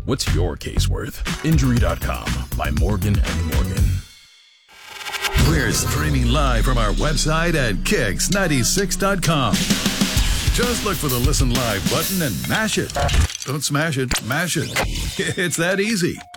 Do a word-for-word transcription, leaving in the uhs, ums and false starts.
What's your case worth? Injury dot com by Morgan and Morgan. We're streaming live from our website at kicks ninety-six dot com. Just look for the Listen Live button and mash it. Don't smash it, mash it. It's that easy.